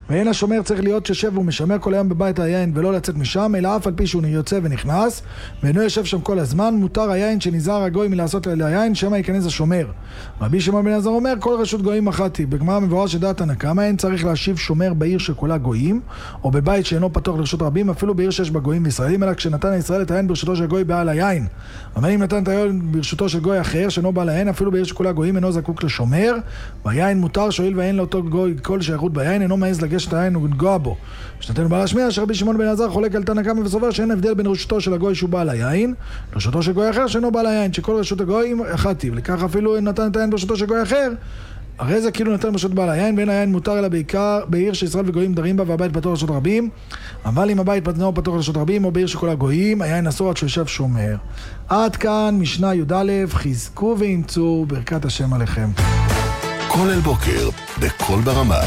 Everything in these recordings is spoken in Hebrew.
ואין השומר צריך להיות ששב ומשמר כל היום בבית היין ולא לצאת משם, אלא אף על פי שהוא יוצא ונכנס, ואינו יושב שם כל הזמן, מותר היין שנזהר הגוי מלעשות ליין, שמא ייכנס השומר. רבי שמעון בן אלעזר אומר, כל רשות גויים אחת היא. בגמרא מבואר שדעת תנא קמא, אין צריך להשיב שומר בעיר שכולה גויים, או בבית שאינו פתוח לרשות רבים, אפילו בעיר שיש בה גויים וישראלים, אלא כשנתן ישראל את היין ברשותו של גוי בעל היין. אבל אם נתן את היין ברשותו של גוי אחר שאינו בעל היין, אפילו בעיר שכולה גויים, אינו זקוק לשומר, והיין מותר, שואל ואין לאותו גוי כל שייכות ביין, אינו מעז לגשת היין ולנגוע בו. משנתנו בעל השמיע, שרבי שמעון בן אלעזר חולק על תנא קמא וסובר שאין הבדל בין רשותו של הגוי שהוא בעל היין לרשותו של גוי אחר שאינו בעל היין, שכל רשות הגוי אחת היא. ולכך אפילו נתן את היין ברשותו של גוי אחר, הרי זה כאילו נתן ברשות בעל היין, ואין היין מותר אלא בעיקר בעיר שישראל וגויים דרים בה והבית פתוח לרשות רבים. אבל אם הבית פתוח לרשות רבים או בעיר שכל הגויים, היין אסור עד שיושב שומר. עד כאן משנה י"א, חזקו ואמצו, ברכת השם עליכם. כל אל בוקר, בכל ברמה.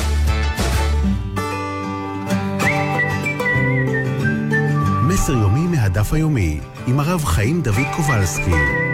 מסר יומי מהדף היומי, עם הרב חיים דוד קובלסקי.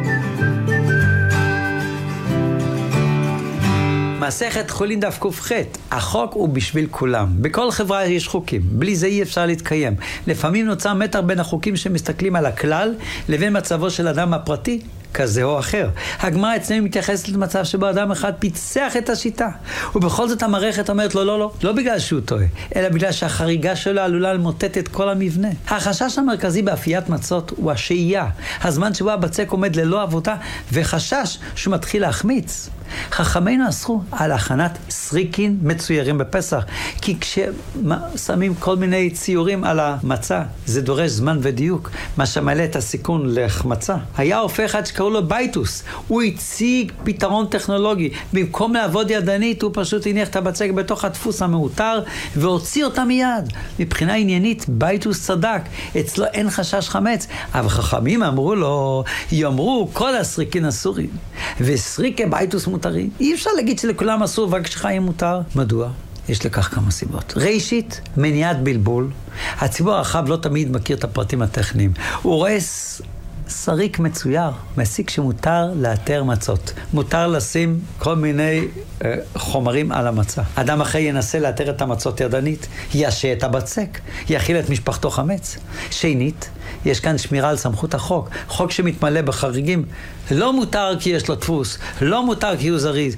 מסכת חולין דף ק"ח, החוק הוא בשביל כולם. בכל חברה יש חוקים, בלי זה אי אפשר להתקיים. לפעמים נוצר מתח בין החוקים שמסתכלים על הכלל לבין מצבו של אדם הפרטי, כזה או אחר. הגמרא אצלנו מתייחסת למצב שבו אדם אחד פיצח את השיטה, ובכל זאת המערכת אומרת לו לא בגלל שהוא טועה, אלא בגלל שהחריגה שלו עלולה למוטט את כל המבנה. החשש המרכזי באפיית מצות הוא השהייה, הזמן שבו הבצק עומד ללא עבודה, וחשש שהוא מתחיל להחמיץ. חכמינו אסרו על הכנת סריקין מצוירים בפסח, כי כששמים כל מיני ציורים על המצה, זה דורש זמן ודיוק, מה שמעלה את הסיכון להחמצה. היה אופה אחד שקראו לו בייטוס, הוא הציג פתרון טכנולוגי, במקום לעבוד ידנית הוא פשוט הניח את הבצק בתוך הדפוס המאותר והוציא אותה מיד. מבחינה עניינית בייטוס צדק, אצלו אין חשש חמץ, אבל חכמים אמרו לו, יאמרו כל הסריקין אסורים וסריקי בייטוס מותרים. אי אפשר להגיד שלכולם אסור רק שחיים מותר. מדוע? יש לכך כמה סיבות. ראשית, מניעת בלבול. הציבור הרחב לא תמיד מכיר את הפרטים הטכניים. הוא רואה שריק מצויר, מסיק שמותר לאתר מצות. מותר לשים כל מיני חומרים על המצה. אדם אחרי ינסה לאתר את המצות ידנית, ישע את הבצק, יכיל את משפחתו חמץ. שנית, יש כאן שמירה על סמכות החוק. חוק שמתמלא בחריגים. לא מותר כי יש לו דפוס, לא מותר כי הוא זריז.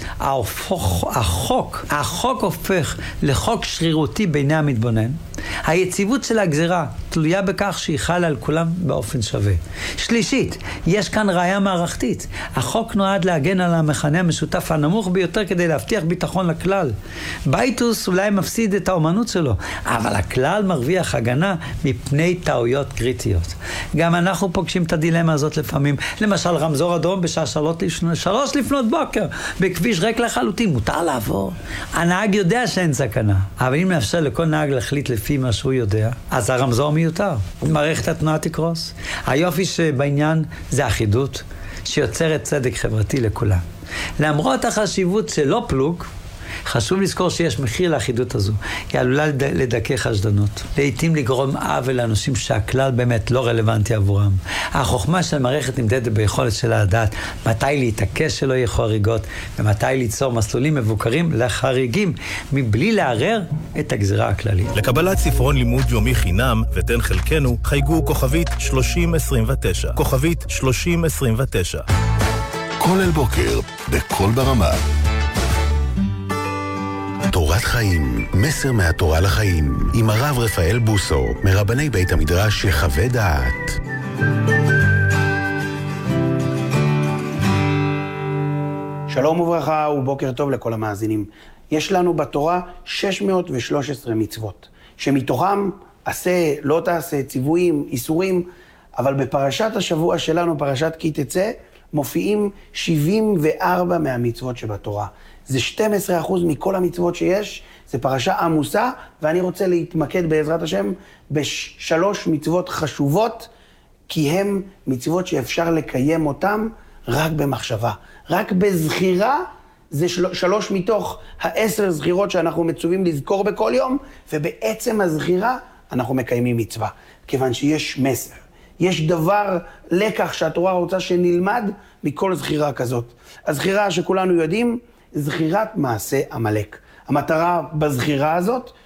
החוק הופך לחוק שרירותי בעיני המתבונן. היציבות של הגזירה תלויה בכך שהיא חלה על כולם באופן שווה. שלישית, יש כאן ראיה מערכתית. החוק נועד להגן על המכנה המשותף הנמוך ביותר כדי להבטיח ביטחון לכלל. בייטוס אולי מפסיד את האומנות שלו, אבל הכלל מרוויח הגנה מפני טעויות קריטיות. גם אנחנו פוגשים את הדילמה הזאת לפעמים. למשל רמזור אדום בשעה 3 לפנות בוקר, בכביש ריק לחלוטין, מותר לעבור. הנהג יודע שאין סכנה, אבל אם נאפשר לכל נהג להחליט לפי מה שהוא יודע, אז הרמזור מיותר. מערכת התנועה תקרוס. היופי שבעניין זה אחידות, שיוצרת צדק חברתי לכולם. למרות החשיבות שלא פלוג, חשוב לזכור שיש מחיר לאחידות הזו. היא עלולה לדכא חשדנות. לעתים לגרום עוול לאנשים שהכלל באמת לא רלוונטי עבורם. החוכמה של המערכת נמדדת ביכולת שלה לדעת מתי להתעקש שלא יהיו חריגות, ומתי ליצור מסלולים מבוקרים לחריגים, מבלי לערער את הגזירה הכללית. לקבלת ספרון לימוד יומי חינם ותן חלקנו, חייגו כוכבית 3029. כוכבית 3029. כל אל בוקר, בכל ברמה. תורת חיים, מסר מהתורה לחיים, עם הרב רפאל בוסו, מרבני בית המדרש יחווה דעת. שלום וברכה ובוקר טוב לכל המאזינים. יש לנו בתורה 613 מצוות, שמתוכם עשה, לא תעשה, ציוויים, איסורים, אבל בפרשת השבוע שלנו, פרשת כי תצא, מופיעים 74 מהמצוות שבתורה. זה 12% מכל המצוות שיש, זה פרשה עמוסה, ואני רוצה להתמקד בעזרת השם בשלוש מצוות חשובות, כי הן מצוות שאפשר לקיים אותן רק במחשבה. רק בזכירה, זה 3 מתוך 10 זכירות שאנחנו מצווים לזכור בכל יום, ובעצם הזכירה אנחנו מקיימים מצווה, כיוון שיש מסר. יש דבר, לקח שהתורה רוצה שנלמד מכל זכירה כזאת. הזכירה שכולנו יודעים, זכירת מעשה עמלק. המטרה בזכירה הזאת